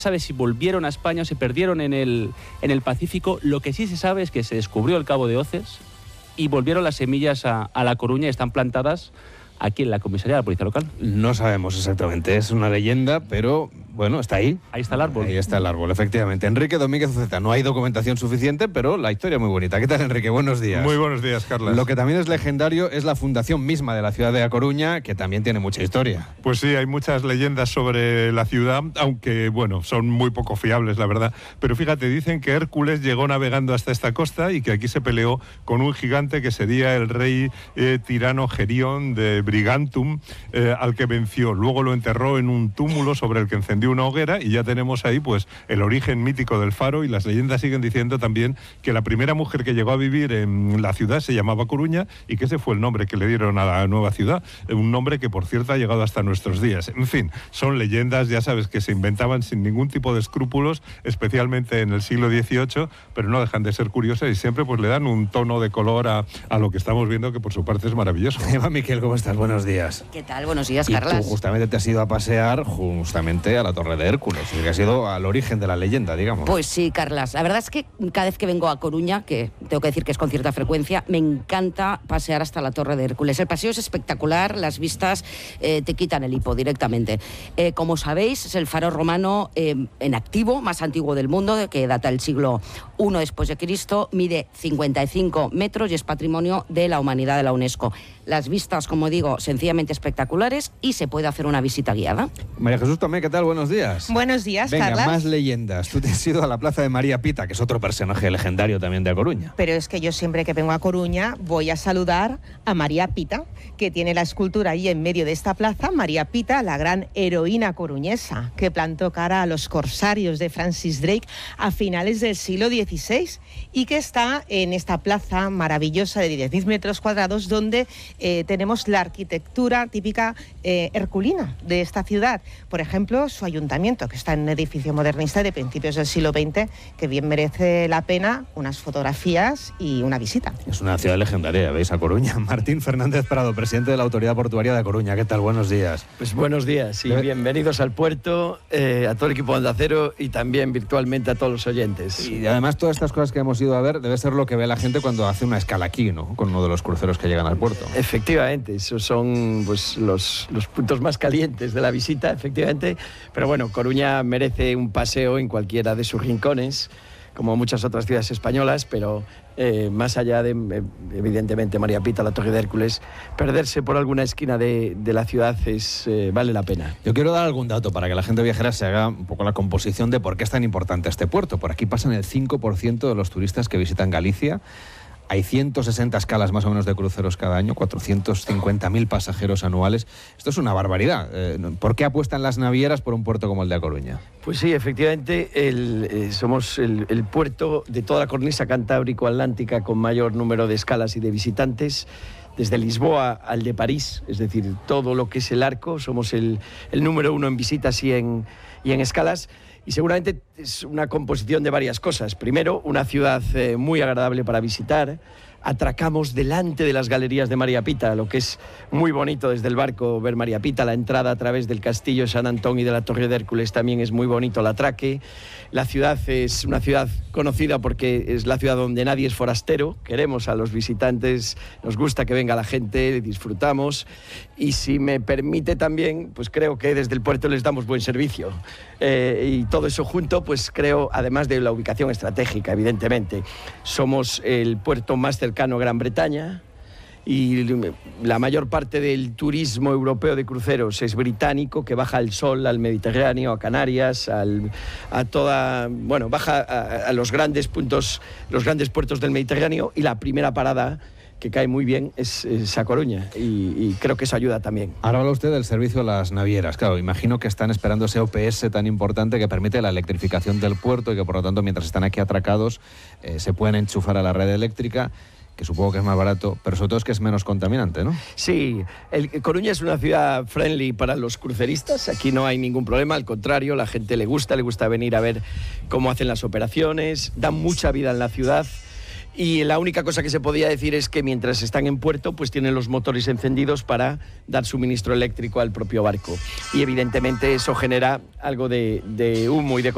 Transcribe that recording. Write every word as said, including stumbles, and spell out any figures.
sabe si volvieron a España o se perdieron en el, en el Pacífico. Lo que sí se sabe es que se descubrió el Cabo de Oces y volvieron las semillas a, a La Coruña y están plantadas aquí en la comisaría de la Policía Local. No sabemos exactamente, es una leyenda, pero bueno, está ahí. Ahí está el árbol. Ahí está el árbol, efectivamente. Enrique Domínguez Uceta, no hay documentación suficiente, pero la historia es muy bonita. ¿Qué tal, Enrique? Buenos días. Muy buenos días, Carlas. Lo que también es legendario es la fundación misma de la ciudad de A Coruña, que también tiene mucha historia. Pues sí, hay muchas leyendas sobre la ciudad, aunque, bueno, son muy poco fiables, la verdad. Pero fíjate, dicen que Hércules llegó navegando hasta esta costa y que aquí se peleó con un gigante que sería el rey eh, tirano Gerión de Brigantum, eh, al que venció. Luego lo enterró en un túmulo sobre el que encendió una hoguera y ya tenemos ahí pues el origen mítico del faro, y las leyendas siguen diciendo también que la primera mujer que llegó a vivir en la ciudad se llamaba Coruña y que ese fue el nombre que le dieron a la nueva ciudad, un nombre que por cierto ha llegado hasta nuestros días. En fin, son leyendas, ya sabes, que se inventaban sin ningún tipo de escrúpulos, especialmente en el siglo dieciocho, pero no dejan de ser curiosas y siempre pues le dan un tono de color a, a lo que estamos viendo, que por su parte es maravilloso. Eva Miquel, ¿cómo estás? Buenos días. ¿Qué tal? Buenos días, Y Carlas. tú justamente te has ido a pasear justamente a la Torre de Hércules, que has ido al origen de la leyenda, digamos. Pues sí, Carlas. La verdad es que cada vez que vengo a Coruña, que tengo que decir que es con cierta frecuencia, me encanta pasear hasta la Torre de Hércules. El paseo es espectacular, las vistas eh, te quitan el hipo directamente. Eh, como sabéis, es el faro romano eh, en activo, más antiguo del mundo, que data del siglo primero después de Cristo, mide cincuenta y cinco metros y es patrimonio de la humanidad de la UNESCO. Las vistas, como digo, sencillamente espectaculares y se puede hacer una visita guiada. María Jesús Tomé, ¿qué tal? Buenos días. Buenos días, Venga, Carlas. más leyendas. Tú te has ido a la plaza de María Pita, que es otro personaje legendario también de A Coruña. Pero es que yo siempre que vengo a Coruña voy a saludar a María Pita, que tiene la escultura ahí en medio de esta plaza. María Pita, la gran heroína coruñesa, que plantó cara a los corsarios de Francis Drake a finales del siglo dieciséis y que está en esta plaza maravillosa de diez mil metros cuadrados, donde eh, tenemos la arquitectura típica eh, herculina de esta ciudad. Por ejemplo, su ayuntamiento, que está en un edificio modernista de principios del siglo veinte, que bien merece la pena unas fotografías y una visita. Es una ciudad legendaria, ¿veis? A Coruña. Martín Fernández Prado, presidente de la Autoridad Portuaria de A Coruña. ¿Qué tal? Buenos días. Pues buenos días y Debe... bienvenidos al puerto, eh, a todo el equipo de Onda Cero y también virtualmente a todos los oyentes. Y además todas estas cosas que hemos ido a ver debe ser lo que ve la gente cuando hace una escala aquí, ¿no? Con uno de los cruceros que llegan al puerto. Efectivamente, esos son pues, los, los puntos más calientes de la visita, efectivamente. Pero bueno, Coruña merece un paseo en cualquiera de sus rincones, como muchas otras ciudades españolas, pero eh, más allá de, eh, evidentemente, María Pita, la Torre de Hércules, perderse por alguna esquina de, de la ciudad es, eh, vale la pena. Yo quiero dar algún dato para que la gente viajera se haga un poco la composición de por qué es tan importante este puerto. Por aquí pasan el cinco por ciento de los turistas que visitan Galicia. Hay ciento sesenta escalas más o menos de cruceros cada año, cuatrocientos cincuenta mil pasajeros anuales. Esto es una barbaridad. Eh, ¿Por qué apuestan las navieras por un puerto como el de A Coruña? Pues sí, efectivamente, el, eh, somos el, el puerto de toda la cornisa cantábrico-atlántica con mayor número de escalas y de visitantes. Desde Lisboa al de París, es decir, todo lo que es el arco, somos el, el número uno en visitas y en, y en escalas. Y seguramente es una composición de varias cosas. Primero, una ciudad eh, muy agradable para visitar. Atracamos delante de las galerías de María Pita, lo que es muy bonito desde el barco ver María Pita. La entrada a través del castillo de San Antón y de la Torre de Hércules también es muy bonito el atraque. La ciudad es una ciudad conocida porque es la ciudad donde nadie es forastero. Queremos a los visitantes, nos gusta que venga la gente, disfrutamos. Y si me permite también, pues creo que desde el puerto les damos buen servicio. Eh, y todo eso junto, pues creo, además de la ubicación estratégica, evidentemente, somos el puerto más cercano a Gran Bretaña y la mayor parte del turismo europeo de cruceros es británico, que baja al sol, al Mediterráneo, a Canarias, al, a toda, bueno, baja a, a los grandes puntos, los grandes puertos del Mediterráneo, y la primera parada que cae muy bien es, es A Coruña, y, y creo que eso ayuda también. Ahora habla usted del servicio de las navieras. Claro, imagino que están esperando ese O P S tan importante que permite la electrificación del puerto y que por lo tanto mientras están aquí atracados eh, se pueden enchufar a la red eléctrica, que supongo que es más barato, pero sobre todo es que es menos contaminante, ¿no? Sí, el, Coruña es una ciudad friendly para los cruceristas, aquí no hay ningún problema, al contrario, la gente le gusta, le gusta venir a ver cómo hacen las operaciones, dan mucha vida en la ciudad. Y la única cosa que se podía decir es que mientras están en puerto, pues tienen los motores encendidos para dar suministro eléctrico al propio barco. Y evidentemente eso genera algo de, de humo y de